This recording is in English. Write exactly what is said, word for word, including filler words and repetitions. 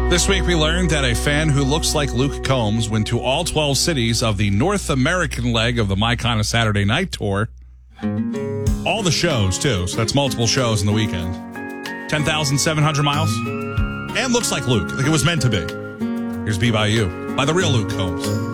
This week we learned that a fan who looks like Luke Combs went to all twelve cities of the North American leg of the My Kind of Saturday Night Tour. All the shows, too, so that's multiple shows in the weekend. ten thousand seven hundred miles. And looks like Luke, like it was meant to be. Here's Be By You by the real Luke Combs.